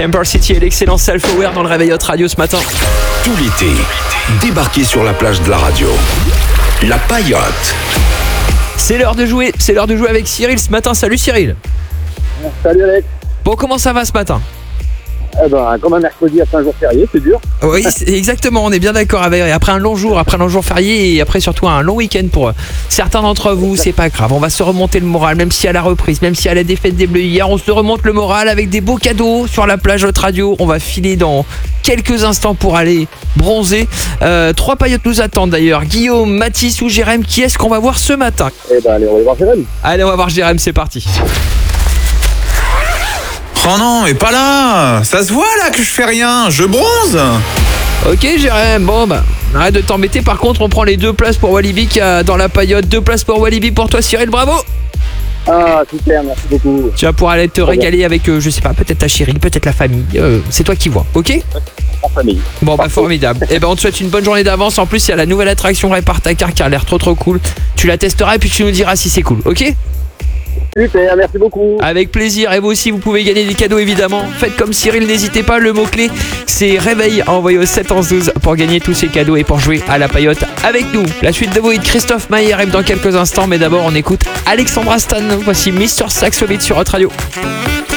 Temple City et l'excellent Self-Aware dans le réveil Hot Radio ce matin. Tout l'été, débarquez sur la plage de la radio. La Paillote. C'est l'heure de jouer avec Cyril ce matin. Salut Cyril. Salut Alex. Bon, comment ça va ce matin ? Comme un mercredi après un jour férié, c'est dur. Oui, exactement, on est bien d'accord. Après un long jour férié et après surtout un long week-end pour certains d'entre vous, c'est pas grave. On va se remonter le moral, même si à la reprise, même si à la défaite des Bleus hier, on se remonte le moral avec des beaux cadeaux sur la plage Hot Radio. On va filer dans quelques instants pour aller bronzer. 3 paillotes nous attendent d'ailleurs. Guillaume, Mathis ou Jérém, qui est-ce qu'on va voir ce matin ? Allez, on va voir Jérém. Allez, on va voir Jérém, c'est parti. Oh non, mais pas là. Ça se voit là que je fais rien, je bronze. Ok Jérém, arrête de t'embêter. Par contre, on prend les 2 places pour Walibi qui a dans la paillote. 2 places pour Walibi pour toi Cyril, bravo. Ah super, merci beaucoup. Tu vas pouvoir aller te régaler avec, je sais pas, peut-être ta chérie, peut-être la famille. C'est toi qui vois, ok ? En famille. Bon formidable. Et on te souhaite une bonne journée d'avance. En plus, il y a la nouvelle attraction Répare ta car qui a l'air trop cool. Tu la testeras et puis tu nous diras si c'est cool, ok ? Super, merci beaucoup. Avec plaisir, et vous aussi vous pouvez gagner des cadeaux évidemment. Faites comme Cyril, n'hésitez pas, le mot-clé c'est réveil à envoyer au 71112 pour gagner tous ces cadeaux et pour jouer à la paillote avec nous. La suite de vos hits, Christophe Maé arrive dans quelques instants, mais d'abord on écoute Alexandra Stan. Voici Mr. Saxo Beat sur Hot Radio.